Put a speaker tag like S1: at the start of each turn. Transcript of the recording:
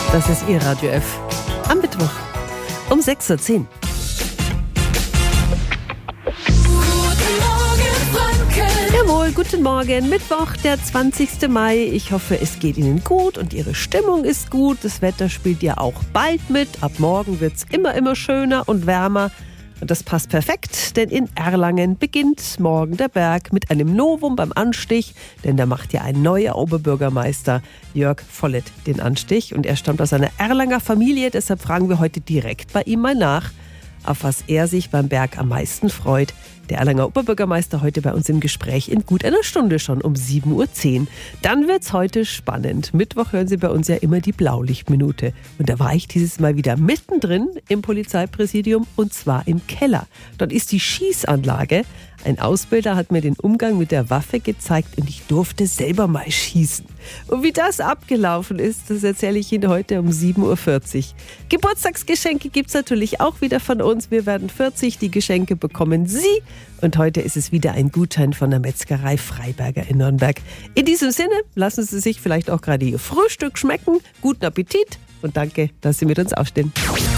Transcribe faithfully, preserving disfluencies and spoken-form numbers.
S1: Das ist Ihr Radio F. Am Mittwoch um sechs Uhr zehn. Jawohl, guten Morgen. Mittwoch, der zwanzigsten Mai. Ich hoffe, es geht Ihnen gut und Ihre Stimmung ist gut. Das Wetter spielt ja auch bald mit. Ab morgen wird es immer, immer schöner und wärmer. Und das passt perfekt, denn in Erlangen beginnt morgen der Berg mit einem Novum beim Anstich, denn da macht ja ein neuer Oberbürgermeister, Jörg Vollett, den Anstich. Und er stammt aus einer Erlanger Familie, deshalb fragen wir heute direkt bei ihm mal nach, auf was er sich beim Berg am meisten freut. Der Erlanger Oberbürgermeister heute bei uns im Gespräch in gut einer Stunde schon um sieben Uhr zehn. Dann wird's heute spannend. Mittwoch hören Sie bei uns ja immer die Blaulichtminute. Und da war ich dieses Mal wieder mittendrin im Polizeipräsidium und zwar im Keller. Dort ist die Schießanlage. Ein Ausbilder hat mir den Umgang mit der Waffe gezeigt und ich durfte selber mal schießen. Und wie das abgelaufen ist, das erzähle ich Ihnen heute um sieben Uhr vierzig. Geburtstagsgeschenke gibt's natürlich auch wieder von uns. Wir werden vierzig, die Geschenke bekommen Sie. Und heute ist es wieder ein Gutschein von der Metzgerei Freiberger in Nürnberg. In diesem Sinne, lassen Sie sich vielleicht auch gerade Ihr Frühstück schmecken. Guten Appetit und danke, dass Sie mit uns aufstehen.